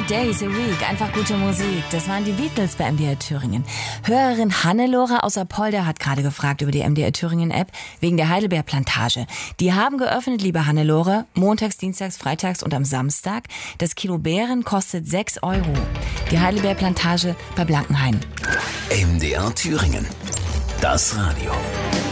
days a week. Einfach gute Musik. Das waren die Beatles bei MDR Thüringen. Hörerin Hannelore aus Apolda hat gerade gefragt über die MDR Thüringen App wegen der Heidelbeerplantage. Die haben geöffnet, liebe Hannelore, montags, dienstags, freitags und am Samstag. Das Kilo Beeren kostet 6 €. Die Heidelbeerplantage bei Blankenhain. MDR Thüringen. Das Radio.